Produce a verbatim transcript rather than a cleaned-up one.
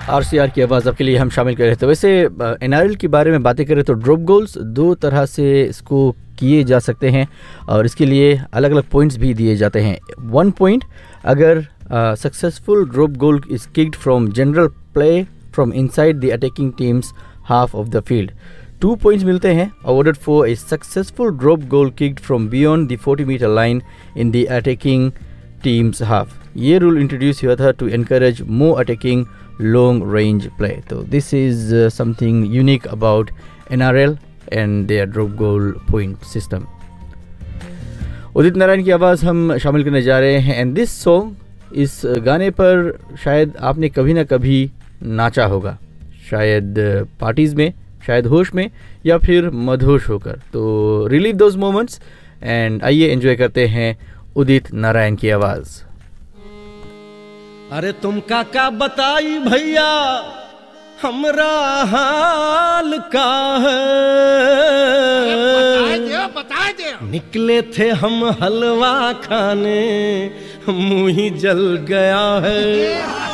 RCR की आवाज़ आपके लिए हम शामिल कर रहे थे। वैसे एनआरएल के बारे में बातें करें तो ड्रॉप गोल्स दो तरह से इसको किए जा सकते हैं और इसके लिए अलग अलग पॉइंट्स भी दिए जाते हैं। वन पॉइंट अगर successful drop goal is kicked from general play from inside the attacking teams half of the field. Two points मिलते हैं awarded for a successful drop goal kicked from beyond the forty metre line in the attacking teams half. ये rule introduce हुआ था to encourage more attacking long range play. तो this is something unique about NRL and there drop goal point system. Udit Narayan की आवाज़ हम शामिल करने जा रहे हैं एंड दिस सॉन्ग, इस गाने पर शायद आपने कभी ना कभी नाचा होगा, शायद पार्टीज़ में, शायद होश में या फिर मदहोश होकर। तो रिलीव दोज मोमेंट्स एंड आइए एंजॉय करते हैं उदित नारायण की आवाज़। अरे तुम काका बताई भैया हमरा हाल का है, बताए दे, बताए दे। निकले थे हम हलवा खाने, मुंह ही जल गया है।